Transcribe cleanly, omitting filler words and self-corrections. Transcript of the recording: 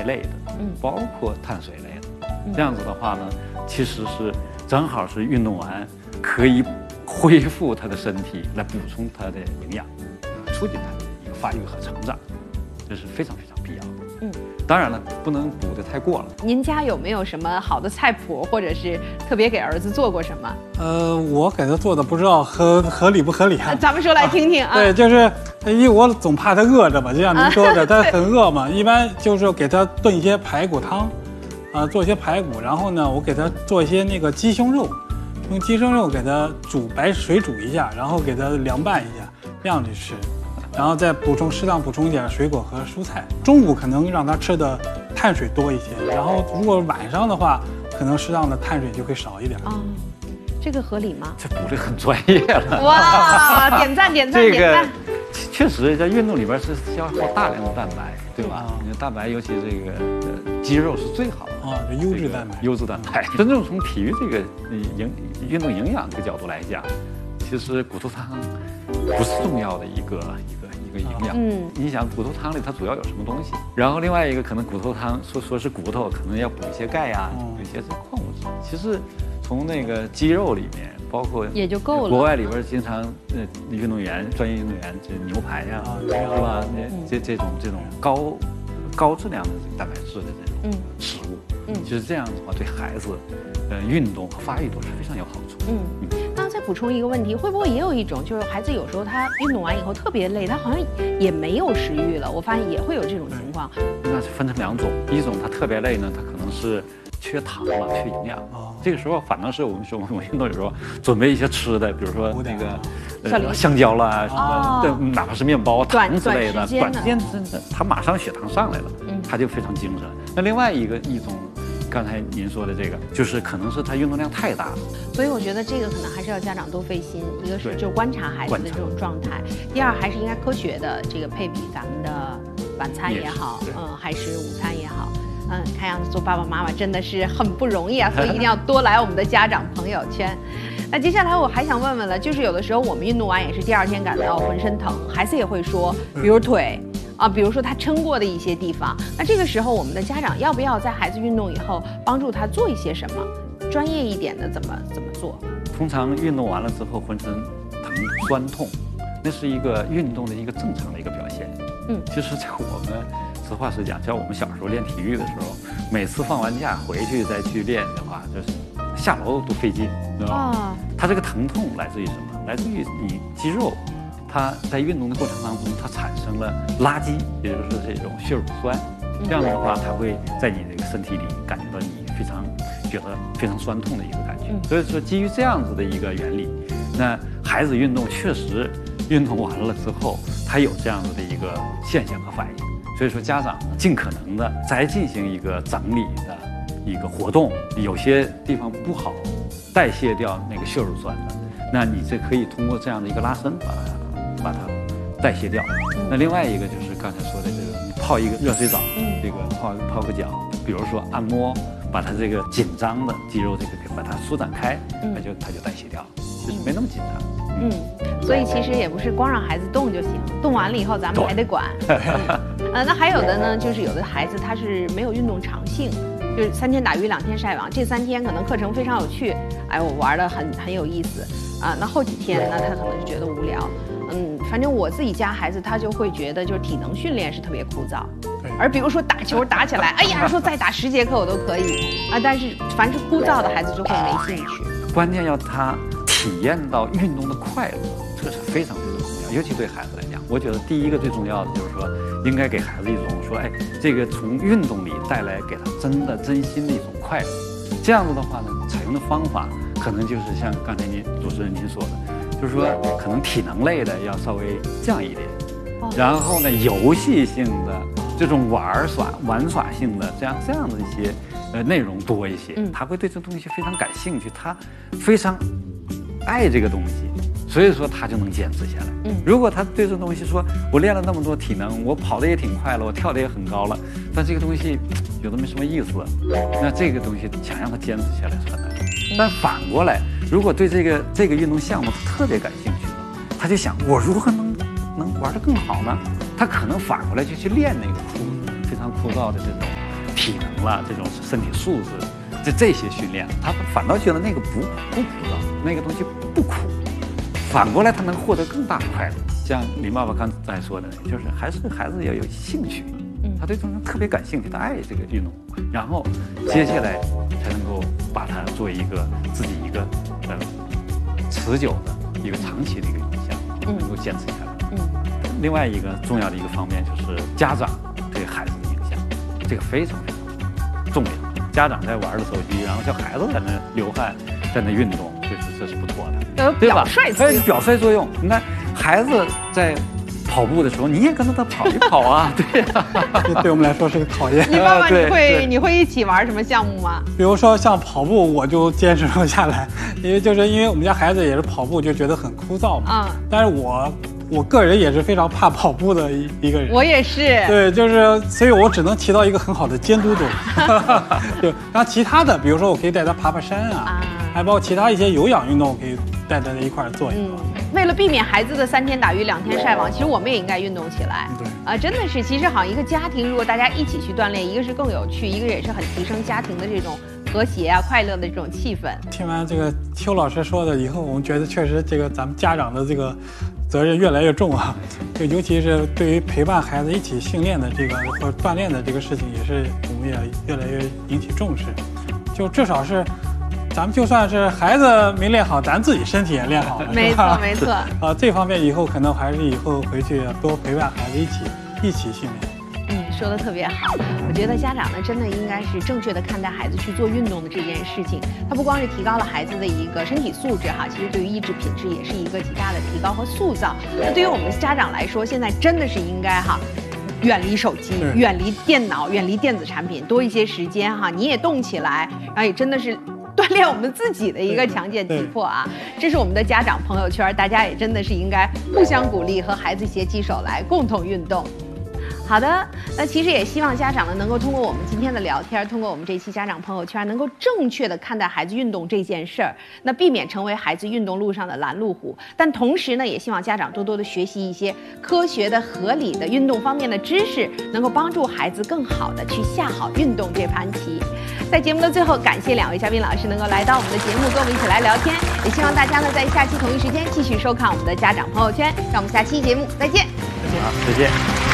类的，包括碳水类的。这样子的话呢，其实是正好是运动完可以恢复他的身体，来补充他的营养，促进他的一个发育和成长，这是非常非常必要的。当然了，不能补得太过了。 您家有没有什么好的菜谱，或者是特别给儿子做过什么？ 我给他做的不知道合理不合理啊？ 咱们说来听听啊。 对，就是因为我总怕他饿着吧，就像您说的，他很饿嘛。一般就是给他炖一些排骨汤，做一些排骨，然后呢，我给他做一些那个鸡胸肉，用鸡胸肉给他白水煮一下，然后给他凉拌一下，这样去吃。然后再适当补充一点水果和蔬菜。中午可能让他吃的碳水多一些，然后如果晚上的话，可能适当的碳水就会少一点。 这个合理吗？ 这补的很专业了。 哇，点赞点赞点赞！ 确实，在运动里边是消耗大量的蛋白，对吧？蛋白尤其这个肌肉是最好的这优质蛋白。 优质蛋白。真正从体育这个运动营养这个角度来讲，其实骨头汤不是重要的一个营养。你想骨头汤里它主要有什么东西？然后另外一个可能骨头汤说是骨头，可能要补一些钙呀，有一些这矿物质。其实从那个肌肉里面，包括也就够了。 国外里边经常运动员专业运动员这牛排呀，是吧？这种高质量的蛋白质的这种食物，其实这样的话对孩子运动和发育都是非常有好处。 那再补充一个问题，会不会也有一种，就是孩子有时候他运动完以后特别累，他好像也没有食欲了？我发现也会有这种情况。 那是分成两种，一种他特别累呢，他可能是缺糖了，缺营养。这个时候反倒是我们运动有时候准备一些吃的，比如说那个香蕉啦，什么哪怕是面包、糖之类的，短时间真的他马上血糖上来了，他就非常精神。那另外一种。刚才您说的这个，就是可能是他运动量太大了， 所以我觉得这个可能还是要家长多费心。一个是就观察孩子的这种状态，第二还是应该科学的这个配比咱们的晚餐也好，还是午餐也好，看样子做爸爸妈妈真的是很不容易啊，所以一定要多来我们的家长朋友圈。那接下来我还想问问了，就是有的时候我们运动完也是第二天感到浑身疼，孩子也会说，比如腿。比如说他撑过的一些地方，那这个时候我们的家长要不要在孩子运动以后帮助他做一些什么？专业一点的怎么做？ 通常运动完了之后浑身疼酸痛，那是一个运动的一个正常的一个表现。其实在我们实话实讲，像我们小时候练体育的时候，每次放完假回去再去练的话，就是下楼都费劲，知道吧？它这个疼痛来自于什么？来自于你肌肉。它在运动的过程当中，它产生了垃圾，也就是这种血乳酸，这样的话，它会在你这个身体里感觉到你觉得非常酸痛的一个感觉。所以说，基于这样子的一个原理，那孩子运动确实运动完了之后，他有这样子的一个现象和反应。所以说，家长尽可能的再进行一个整理的一个活动，有些地方不好代谢掉那个血乳酸的，那你这可以通过这样的一个拉伸把它代谢掉。那另外一个就是刚才说的这个泡一个热水澡，这个泡个脚，比如说按摩，把它这个紧张的肌肉这个把它舒展开，它就代谢掉，其实没那么紧张。 所以其实也不是光让孩子动就行，动完了以后咱们还得管。那还有的呢，就是有的孩子他是没有运动长性，就是3天打鱼2天晒网，这3天可能课程非常有趣，我玩得很有意思那后几天呢他可能就觉得无聊。反正我自己家孩子他就会觉得就是体能训练是特别枯燥，而比如说打球打起来，哎呀说再打10节课我都可以但是凡是枯燥的孩子就会没兴趣。 关键要他体验到运动的快乐，这是非常非常重要，尤其对孩子来讲，我觉得第一个最重要的就是说，应该给孩子一种说，这个从运动里带来给他真心的一种快乐。这样子的话呢，采用的方法可能就是像刚才主持人您说的。就是说，可能体能类的要稍微降一点，然后呢，游戏性的这种玩耍性的这样的一些内容多一些，他会对这东西非常感兴趣，他非常爱这个东西，所以说他就能坚持下来。如果他对这东西说，我练了那么多体能，我跑得也挺快了，我跳得也很高了，但这个东西有的没什么意思，那这个东西想让他坚持下来是很难的。但反过来，如果对这个运动项目他特别感兴趣，他就想我如何能玩得更好呢？他可能反过来就去练那个非常枯燥的这种体能了，这种身体素质，这些训练，他反倒觉得那个不枯燥，那个东西不苦，反过来他能获得更大的快乐。像李爸爸刚才说的，就是还是孩子要有兴趣，他对这种特别感兴趣，他爱这个运动，然后接下来才能够把它做一个自己一个持久的一个长期的一个影响，能够坚持下来。另外一个重要的一个方面就是家长对孩子的影响，这个非常非常重要。家长在玩的手机，然后叫孩子在那流汗，在那运动，这是不错的，对吧？表率作用。你看孩子在跑步的时候，你也跟着他跑一跑啊，对呀。 这对我们来说是个考验。 你爸爸你会一起玩什么项目吗？ 比如说像跑步，我就坚持不下来，因为我们家孩子也是跑步就觉得很枯燥嘛。但是我个人也是非常怕跑步的一个人。 我也是。对， 所以我只能起到一个很好的监督作用。对，然后其他的，比如说我可以带他爬山啊，还包括其他一些有氧运动，我可以带他一块儿做一做。 为了避免孩子的3天打鱼2天晒网，其实我们也应该运动起来。 对真的是，其实好像一个家庭，如果大家一起去锻炼，一个是更有趣，一个也是很提升家庭的这种和谐啊、快乐的这种气氛。 听完这个邱老师说的以后，我们觉得确实这个咱们家长的这个责任越来越重啊，就尤其是对于陪伴孩子一起训练的这个或者锻炼的这个事情，也是我们也越来越引起重视。就至少是，咱们就算是孩子没练好，咱自己身体也练好了。 没错没错。 这方面以后可能还是以后回去多陪伴孩子一起训练。 说的特别好，我觉得家长呢真的应该是正确的看待孩子去做运动的这件事情。它不光是提高了孩子的一个身体素质哈，其实对于意志品质也是一个极大的提高和塑造。那对于我们家长来说，现在真的是应该远离手机，远离电脑，远离电子产品，多一些时间你也动起来，然后也真的是锻炼我们自己的一个强健体魄啊。这是我们的家长朋友圈，大家也真的是应该互相鼓励，和孩子携起手来共同运动。好的，那其实也希望家长呢能够通过我们今天的聊天，通过我们这期家长朋友圈，能够正确的看待孩子运动这件事儿，那避免成为孩子运动路上的拦路虎。但同时呢，也希望家长多多的学习一些科学的、合理的运动方面的知识，能够帮助孩子更好的去下好运动这盘棋。在节目的最后，感谢2位嘉宾老师能够来到我们的节目，跟我们一起来聊天。也希望大家呢在下期同一时间继续收看我们的家长朋友圈。让我们下期节目再见。 好，再见。